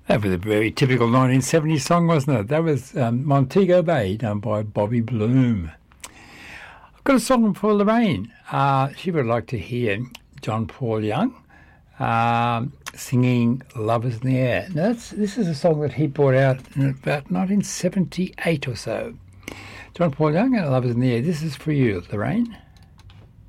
That was a very typical 1970s song, wasn't it? That was Montego Bay, done by Bobby Bloom. I've got a song for Lorraine. She would like to hear John Paul Young singing Love is in the Air. Now this is a song that he brought out in about 1978 or so. John Paul Young and Love is in the Air. This is for you, Lorraine.